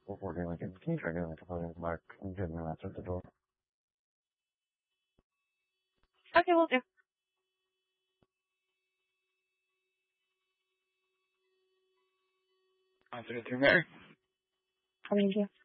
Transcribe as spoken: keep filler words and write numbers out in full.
what we're doing. Can you try doing that to put Mark and give him an answer at the door? Okay, we'll do. Answer it through Mary. Thank you.